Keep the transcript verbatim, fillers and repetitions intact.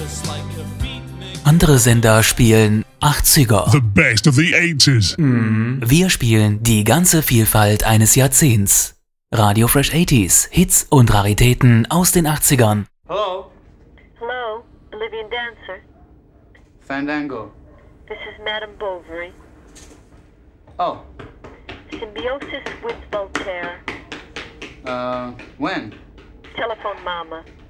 Andere Sender spielen achtziger. The best of the eighties. Wir spielen die ganze Vielfalt eines Jahrzehnts. Radio Fresh achtziger, Hits und Raritäten aus den achtzigern. Hello? Hello, Bolivian dancer. Fandango. This is Madame Bovary. Oh, Symbiosis with Voltaire. uh, when? Telephone Mama.